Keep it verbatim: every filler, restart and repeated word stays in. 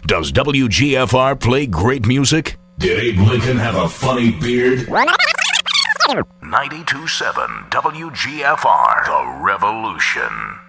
Does W G F R play great music? Did Abe Lincoln have a funny beard? ninety-two point seven W G F R, The Revolution.